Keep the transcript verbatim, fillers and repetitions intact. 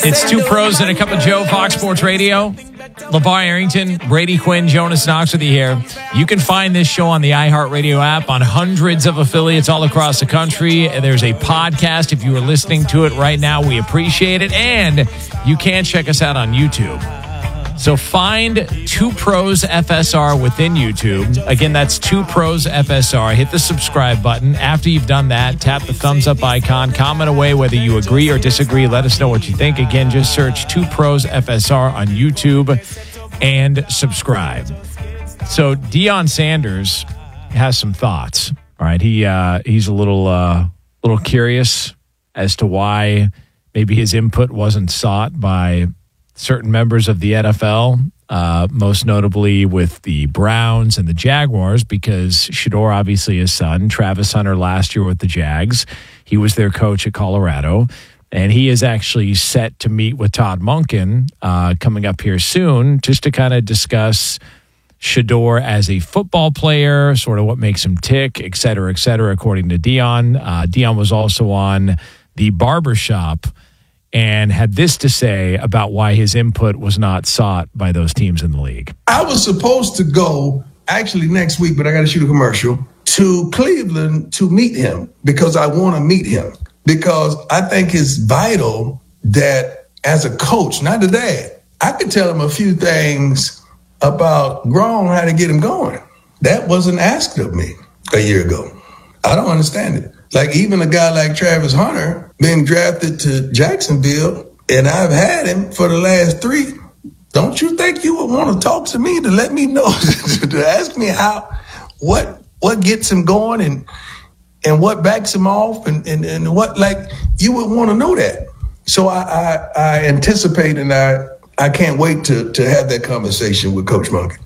It's Two Pros and a Cup of Joe, Fox Sports Radio. LeVar Arrington, Brady Quinn, Jonas Knox with you here. You can find this show on the iHeartRadio app on hundreds of affiliates all across the country. There's a podcast. If you are listening to it right now, we appreciate it. And you can check us out on YouTube. So find Two Pros F S R within YouTube. Again, that's Two Pros F S R. Hit the subscribe button. After you've done that, tap the thumbs up icon. Comment away whether you agree or disagree. Let us know what you think. Again, just search Two Pros F S R on YouTube and subscribe. So Deion Sanders has some thoughts. All right, he uh, he's a little uh, little curious as to why maybe his input wasn't sought by certain members of the N F L, uh, most notably with the Browns and the Jaguars, because Shedeur, obviously his son, Travis Hunter last year with the Jags. He was their coach at Colorado, and he is actually set to meet with Todd Monken uh, coming up here soon just to kind of discuss Shedeur as a football player, sort of what makes him tick, et cetera, et cetera, according to Deion. Uh, Deion was also on the Barbershop and had this to say about why his input was not sought by those teams in the league. I was supposed to go actually next week, but I got to shoot a commercial, to Cleveland to meet him because I want to meet him. Because I think it's vital that as a coach, not a dad, I could tell him a few things about Gronk, how to get him going. That wasn't asked of me a year ago. I don't understand it. Like even a guy like Travis Hunter being drafted to Jacksonville, and I've had him for the last three. Don't you think you would want to talk to me to let me know, to ask me how, what, what gets him going and and what backs him off and, and, and what, like, you would want to know that. So I, I, I anticipate and I, I can't wait to, to have that conversation with Coach Monken.